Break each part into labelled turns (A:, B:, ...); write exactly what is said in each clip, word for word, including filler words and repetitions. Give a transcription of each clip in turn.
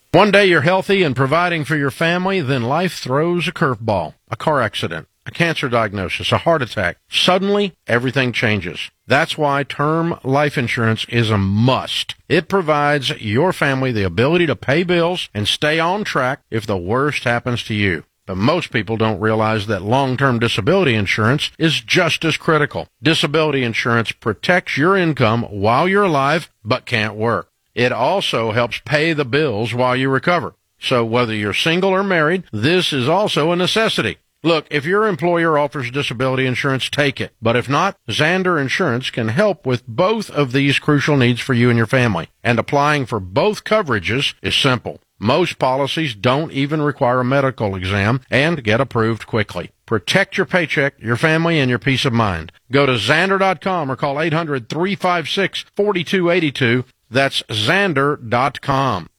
A: One day you're healthy and providing for your family, then life throws a curveball, a car accident, a cancer diagnosis, a heart attack. Suddenly, everything changes. That's why term life insurance is a must. It provides your family the ability to pay bills and stay on track if the worst happens to you. But most people don't realize that long-term disability insurance is just as critical. Disability insurance protects your income while you're alive but can't work. It also helps pay the bills while you recover. So whether you're single or married, this is also a necessity. Look, if your employer offers disability insurance, take it. But if not, Zander Insurance can help with both of these crucial needs for you and your family. And applying for both coverages is simple. Most policies don't even require a medical exam and get approved quickly. Protect your paycheck, your family, and your peace of mind. Go to Zander dot com or call eight hundred, three five six, four two eight two. That's Zander dot com.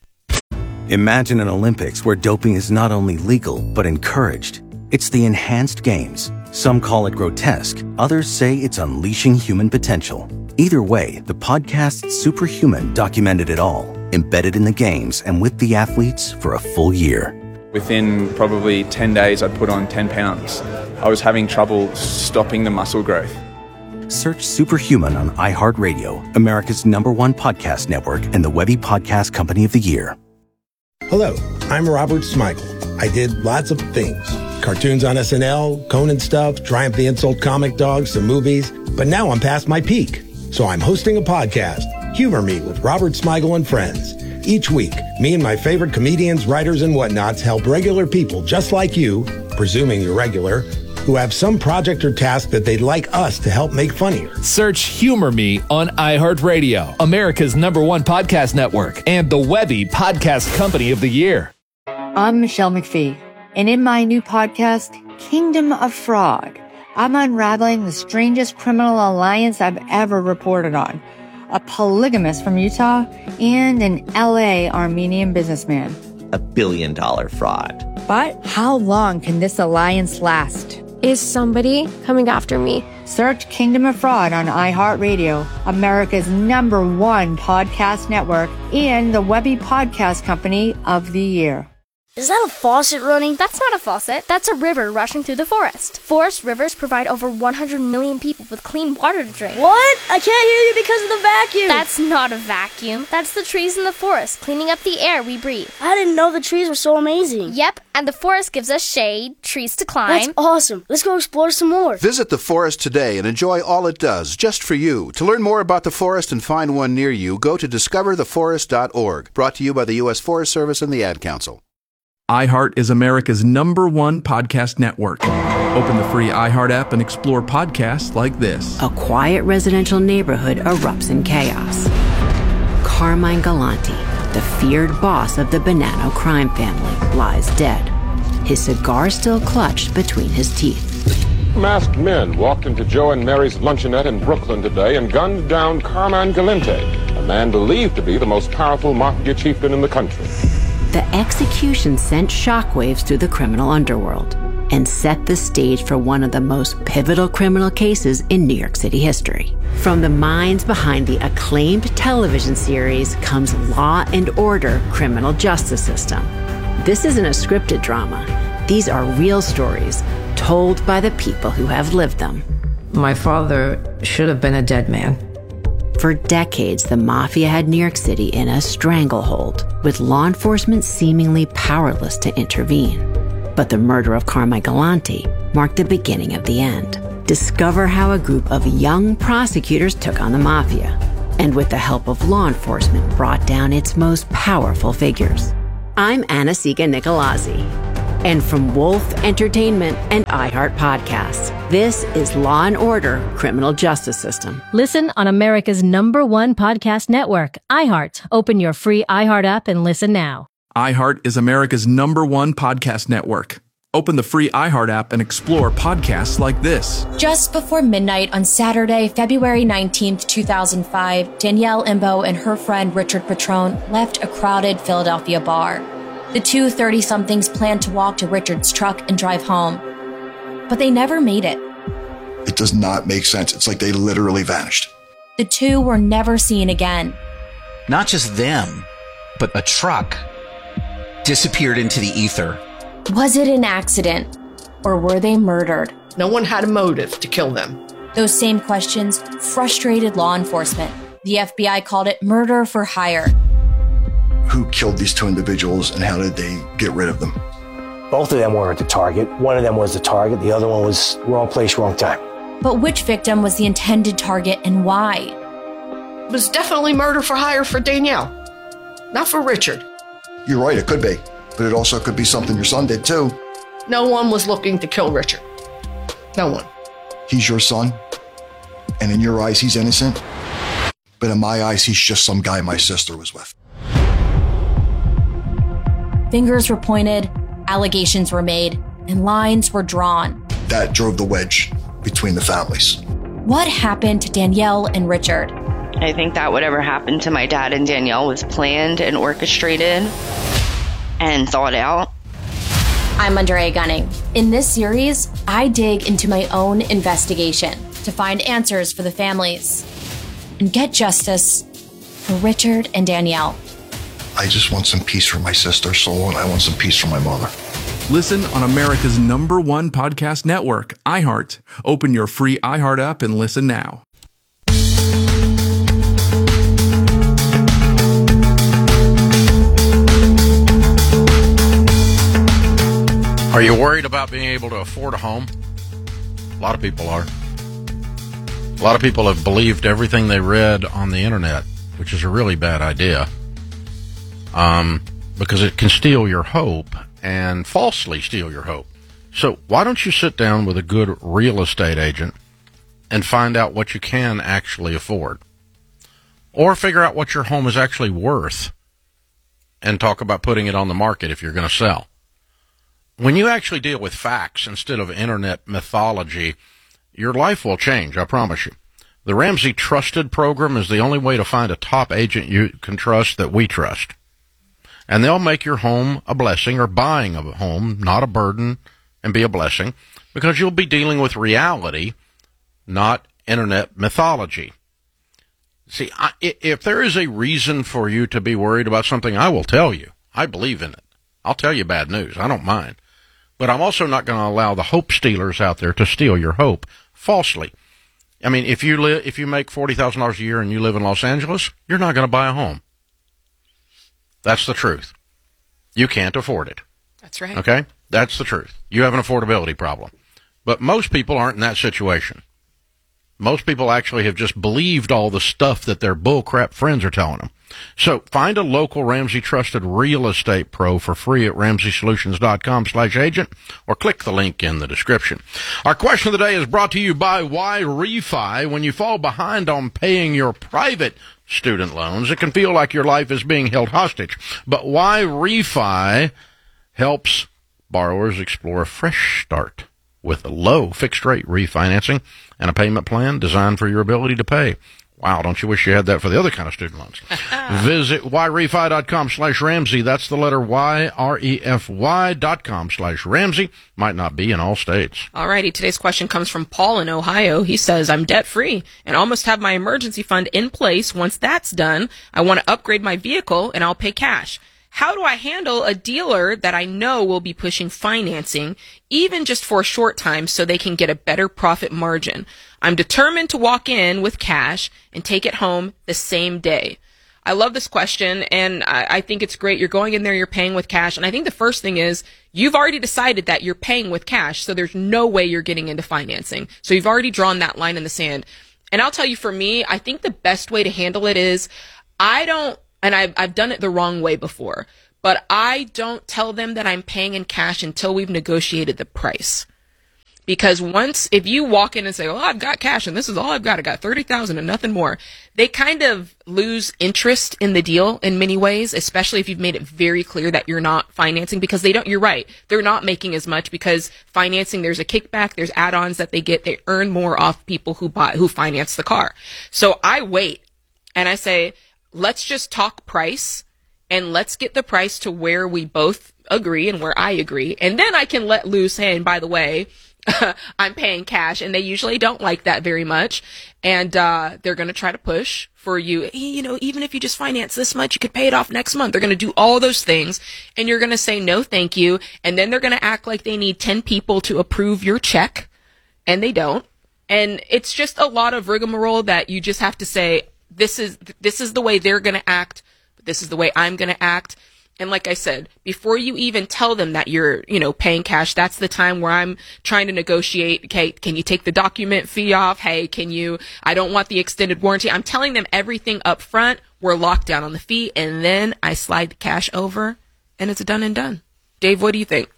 B: Imagine an Olympics where doping is not only legal, but encouraged. It's the Enhanced Games. Some call it grotesque. Others say it's unleashing human potential. Either way, the podcast Superhuman documented it all, embedded in the games and with the athletes for a full year.
C: Within probably ten days, I'd put on ten pounds. I was having trouble stopping the muscle growth.
B: Search Superhuman on iHeartRadio, America's number one podcast network and the Webby Podcast Company of the Year.
D: Hello, I'm Robert Smigel. I did lots of things. Cartoons on S N L, Conan stuff, Triumph the Insult Comic Dog, some movies. But now I'm past my peak. So I'm hosting a podcast, Humor Me with Robert Smigel and Friends. Each week, me and my favorite comedians, writers, and whatnots help regular people just like you, presuming you're regular, who have some project or task that they'd like us to help make funnier.
E: Search Humor Me on iHeartRadio, America's number one podcast network, and the Webby Podcast Company of the Year.
F: I'm Michelle McPhee, and in my new podcast, Kingdom of Fraud, I'm unraveling the strangest criminal alliance I've ever reported on. A polygamist from Utah and an L A Armenian businessman.
G: A billion dollar fraud.
F: But how long can this alliance last?
H: Is somebody coming after me?
F: Search Kingdom of Fraud on iHeartRadio, America's number one podcast network, and the Webby Podcast Company of the Year.
I: Is that a faucet running?
H: That's not a faucet. That's a river rushing through the forest. Forest rivers provide over one hundred million people with clean water to drink.
I: What? I can't hear you because of the vacuum.
H: That's not a vacuum. That's the trees in the forest cleaning up the air we breathe.
I: I didn't know the trees were so amazing.
H: Yep, and the forest gives us shade, trees to climb.
I: That's awesome. Let's go explore some more.
J: Visit the forest today and enjoy all it does, just for you. To learn more about the forest and find one near you, go to discover the forest dot org. Brought to you by the U S Forest Service and the Ad Council.
K: iHeart is America's number one podcast network. Open the free iHeart app and explore podcasts like this.
L: A quiet residential neighborhood erupts in chaos. Carmine Galante, the feared boss of the Bonanno crime family, lies dead, his cigar still clutched between his teeth.
M: Masked men walked into Joe and Mary's luncheonette in Brooklyn today and gunned down Carmine Galante, a man believed to be the most powerful mafia chieftain in the country.
L: The execution sent shockwaves through the criminal underworld and set the stage for one of the most pivotal criminal cases in New York City history. From the minds behind the acclaimed television series comes Law and Order: Criminal Justice System. This isn't a scripted drama. These are real stories told by the people who have lived them.
N: My father should have been a dead man.
L: For decades, the mafia had New York City in a stranglehold, with law enforcement seemingly powerless to intervene. But the murder of Carmine Galante marked the beginning of the end. Discover how a group of young prosecutors took on the mafia, and with the help of law enforcement, brought down its most powerful figures. I'm Anna-Sigga Nicolazzi. And from Wolf Entertainment and iHeart Podcasts, this is Law and Order: Criminal Justice System.
O: Listen on America's number one podcast network, iHeart. Open your free iHeart app and listen now.
K: iHeart is America's number one podcast network. Open the free iHeart app and explore podcasts like this.
P: Just before midnight on Saturday, February nineteenth, two thousand five, Danielle Imbo and her friend Richard Petrone left a crowded Philadelphia bar. The two thirty-somethings planned to walk to Richard's truck and drive home, but they never made it.
Q: It does not make sense. It's like they literally vanished.
P: The two were never seen again.
R: Not just them, but a truck disappeared into the ether.
P: Was it an accident, or were they murdered?
S: No one had a motive to kill them.
P: Those same questions frustrated law enforcement. The F B I called it murder for hire.
Q: Who killed these two individuals and how did they get rid of them?
T: Both of them weren't the target. One of them was the target. The other one was wrong place, wrong time.
P: But which victim was the intended target and why?
S: It was definitely murder for hire for Danielle, not for Richard.
Q: You're right, it could be. But it also could be something your son did too.
S: No one was looking to kill Richard. No one.
Q: He's your son, and in your eyes, he's innocent. But in my eyes, he's just some guy my sister was with.
P: Fingers were pointed, allegations were made, and lines were drawn.
Q: That drove the wedge between the families.
P: What happened to Danielle and Richard?
U: I think that whatever happened to my dad and Danielle was planned and orchestrated and thought out.
P: I'm Andrea Gunning. In this series, I dig into my own investigation to find answers for the families and get justice for Richard and Danielle.
Q: I just want some peace for my sister's soul, and I want some peace for my mother.
K: Listen on America's number one podcast network, iHeart. Open your free iHeart app and listen now.
A: Are you worried about being able to afford a home? A lot of people are. A lot of people have believed everything they read on the internet, which is a really bad idea. Um, because it can steal your hope and falsely steal your hope. So why don't you sit down with a good real estate agent and find out what you can actually afford? Or figure out what your home is actually worth and talk about putting it on the market if you're going to sell. When you actually deal with facts instead of internet mythology, your life will change, I promise you. The Ramsey Trusted program is the only way to find a top agent you can trust that we trust. And they'll make your home a blessing, or buying a home not a burden, and be a blessing, because you'll be dealing with reality, not internet mythology. See, I, if there is a reason for you to be worried about something, I will tell you. I believe in it. I'll tell you bad news. I don't mind. But I'm also not going to allow the hope stealers out there to steal your hope falsely. I mean, if you li- if you make forty thousand dollars a year and you live in Los Angeles, you're not going to buy a home. That's the truth. You can't afford it.
V: That's right.
A: Okay? That's the truth. You have an affordability problem. But most people aren't in that situation. Most people actually have just believed all the stuff that their bullcrap friends are telling them. So find a local Ramsey Trusted real estate pro for free at ramsey solutions dot com slash agent, or click the link in the description. Our question of the day is brought to you by Y-Refi. When you fall behind on paying your private student loans, it can feel like your life is being held hostage. But Y-Refi helps borrowers explore a fresh start with a low fixed rate refinancing and a payment plan designed for your ability to pay. Wow, don't you wish you had that for the other kind of student loans? Visit Y-Refi dot com slash Ramsey. That's the letter Y, R E F Y dot com slash Ramsey. Might not be in all states.
V: Alrighty, today's question comes from Paul in Ohio. He says, I'm debt-free and almost have my emergency fund in place. Once that's done, I want to upgrade my vehicle and I'll pay cash. How do I handle a dealer that I know will be pushing financing, even just for a short time, so they can get a better profit margin? I'm determined to walk in with cash and take it home the same day. I love this question, and I, I think it's great. You're going in there, you're paying with cash, and I think the first thing is you've already decided that you're paying with cash, so there's no way you're getting into financing. So you've already drawn that line in the sand. And I'll tell you, for me, I think the best way to handle it is I don't, and I've, I've done it the wrong way before, but I don't tell them that I'm paying in cash until we've negotiated the price. Because once, if you walk in and say, oh, I've got cash and this is all I've got, I got thirty thousand and nothing more, they kind of lose interest in the deal in many ways, especially if you've made it very clear that you're not financing, because they don't, you're right, they're not making as much, because financing, there's a kickback, there's add-ons that they get, they earn more off people who buy, who finance the car. So I wait and I say, let's just talk price and let's get the price to where we both agree and where I agree. And then I can let loose, hey, and by the way, I'm paying cash, and they usually don't like that very much. And uh, they're going to try to push for you. You know, even if you just finance this much, you could pay it off next month. They're going to do all those things, and you're going to say no, thank you. And then they're going to act like they need ten people to approve your check, and they don't. And it's just a lot of rigmarole that you just have to say, this is this is the way they're going to act, but this is the way I'm going to act. And like I said, before you even tell them that you're, you know, paying cash, that's the time where I'm trying to negotiate. Okay, can you take the document fee off? Hey, can you, I don't want the extended warranty. I'm telling them everything up front. We're locked down on the fee. And then I slide the cash over and it's done and done. Dave, what do you think?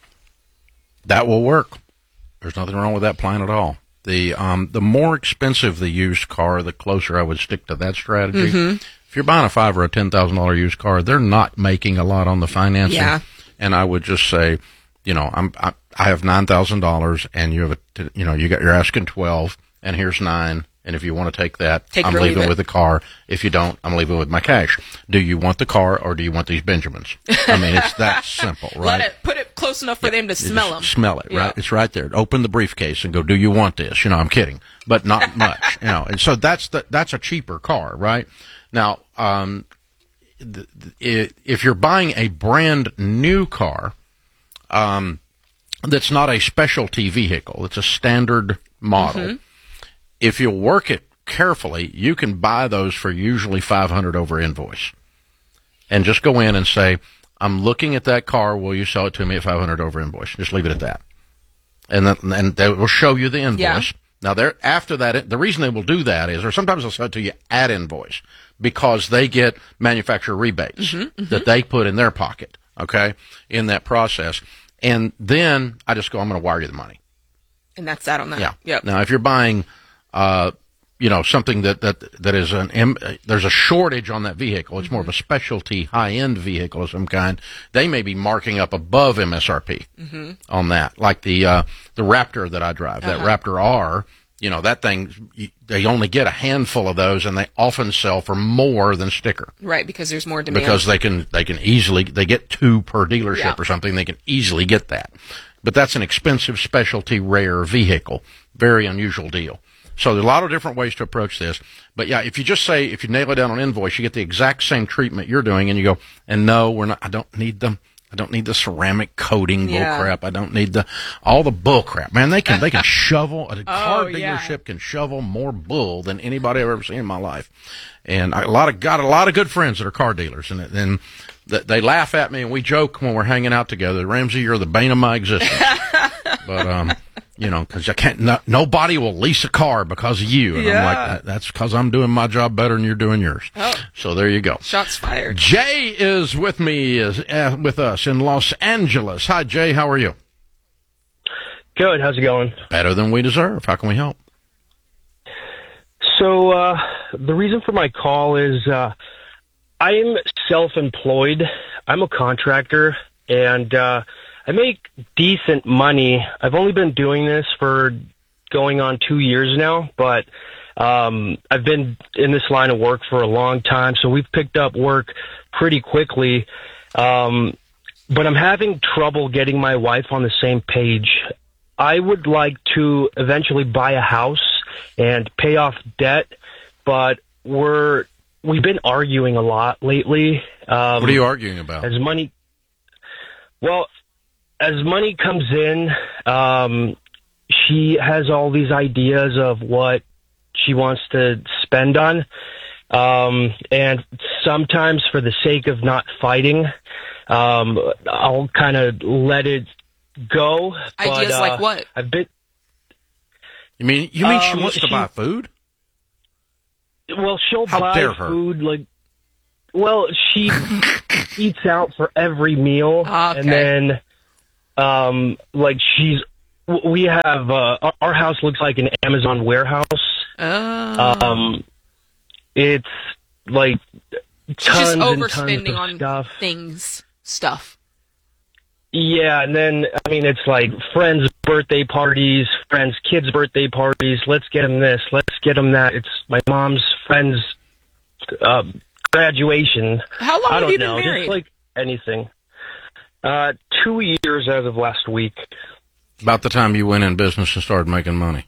A: That will work. There's nothing wrong with that plan at all. The, um, the more expensive the used car, the closer I would stick to that strategy. Mm-hmm. If you're buying a five or a ten thousand dollar used car, they're not making a lot on the financing.
V: Yeah.
A: And I would just say, you know, I'm I, I have nine thousand dollars, and you have a, you know, you got you're asking twelve, and here's nine. And if you want to take that,
V: take
A: I'm leaving with the car. If you don't, I'm leaving with my cash. Do you want the car, or do you want these Benjamins? I mean, it's that simple, right?
V: Let it put it close enough for yeah, them to smell them.
A: Smell it, right? Yeah. It's right there. Open the briefcase and go, do you want this? You know, I'm kidding, but not much. You know, and so that's the that's a cheaper car, right? Now, um, th- th- if you're buying a brand new car, um, that's not a specialty vehicle, it's a standard model. Mm-hmm. If you'll work it carefully, you can buy those for usually five hundred dollars over invoice, and just go in and say, "I'm looking at that car. Will you sell it to me at five hundred dollars over invoice?" Just leave it at that, and then and they will show you the invoice. Yeah. Now, they're, after that, the reason they will do that is, or sometimes they'll sell it to you at invoice, because they get manufacturer rebates mm-hmm, mm-hmm. that they put in their pocket, okay, in that process. And then I just go, I'm going to wire you the money.
V: And that's that on that.
A: Yeah.
V: Yep.
A: Now, if you're buying, uh, you know, something that, that, that is an, there's a shortage on that vehicle, it's mm-hmm. more of a specialty high-end vehicle of some kind, they may be marking up above M S R P mm-hmm. on that. Like the, uh, the Raptor that I drive, uh-huh. that Raptor R, you know, that thing, they only get a handful of those, and they often sell for more than sticker.
V: Right, because there's more demand.
A: Because they can, they can easily, they get two per dealership yeah. or something, they can easily get that. But that's an expensive, specialty, rare vehicle. Very unusual deal. So there are a lot of different ways to approach this. But yeah, if you just say, if you nail it down on invoice, you get the exact same treatment you're doing, and you go, and no, we're not, I don't need them. I don't need the ceramic coating bull yeah. crap. I don't need the all the bull crap. Man, they can they can shovel a car
V: oh,
A: dealership
V: yeah.
A: can shovel more bull than anybody I've ever seen in my life. And I a lot of got a lot of good friends that are car dealers, and and they laugh at me and we joke when we're hanging out together. Ramsey, you're the bane of my existence. But um, you know, because I can't. No, nobody will lease a car because of you. And
V: yeah.
A: I'm like, that's because I'm doing my job better than you're doing yours.
V: Oh.
A: So there you go.
V: Shots fired.
A: Jay is with me, is uh, with us in Los Angeles. Hi, Jay. How are you?
C: Good. How's it going?
A: Better than we deserve. How can we help?
C: So uh, the reason for my call is uh, I'm self-employed. I'm a contractor, and uh, I make decent money. I've only been doing this for going on two years now, but um, I've been in this line of work for a long time, so we've picked up work pretty quickly. Um, but I'm having trouble getting my wife on the same page. I would like to eventually buy a house and pay off debt, but we're we've been arguing a lot lately. Um,
A: what are you arguing about?
C: As money, well, as money comes in, um, she has all these ideas of what she wants to spend on, um, and sometimes for the sake of not fighting, um, I'll kind of let it go.
V: Ideas
C: but, uh,
V: like what?
C: I've been.
A: You mean you mean
C: um,
A: she wants to
C: she,
A: buy food?
C: Well, she'll
A: How
C: buy
A: dare her.
C: food like. Well, she eats out for every meal,
V: okay.
C: and then, um, like she's. We have uh, our house looks like an Amazon warehouse.
V: Oh.
C: Um, it's like
V: she's just
C: tons and
V: overspending
C: tons of
V: on
C: stuff.
V: things, stuff.
C: Yeah, and then, I mean, it's like friends' birthday parties, friends' kids' birthday parties. Let's get them this. Let's get them that. It's my mom's friend's uh, graduation.
V: How long
C: I
V: have
C: don't
V: you been
C: know,
V: married?
C: Just like anything. Uh, two years as of last week.
A: About the time you went in business and started making money.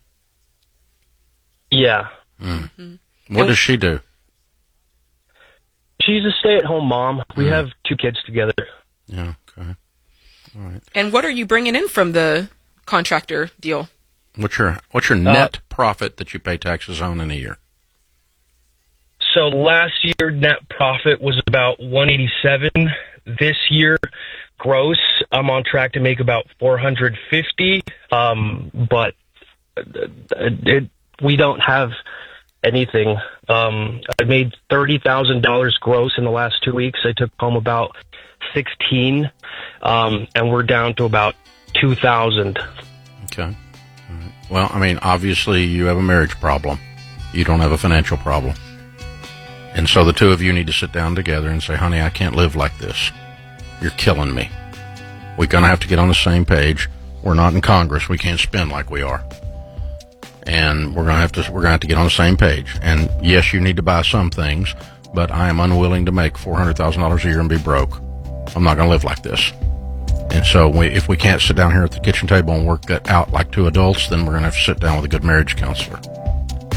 C: Yeah.
A: Mm. Mm-hmm. What does she do?
C: She's a stay-at-home mom. We mm. have two kids together.
A: Yeah, okay. All right.
V: And what are you bringing in from the contractor deal?
A: What's your what's your net uh, profit that you pay taxes on in a year?
C: So last year, net profit was about one eighty-seven. This year, gross, I'm on track to make about four hundred fifty. Um, but it, it, we don't have anything. Um, I made thirty thousand dollars gross in the last two weeks. I took home about sixteen, um, and we're down to about two thousand.
A: Okay. All right. Well, I mean, obviously you have a marriage problem. You don't have a financial problem. And so the two of you need to sit down together and say, honey, I can't live like this. You're killing me. We're going to have to get on the same page. We're not in Congress. We can't spend like we are. And we're going to have to, we're going to have to get on the same page. And yes, you need to buy some things, but I am unwilling to make four hundred thousand dollars a year and be broke. I'm not going to live like this. And so we, if we can't sit down here at the kitchen table and work that out like two adults, then we're going to have to sit down with a good marriage counselor.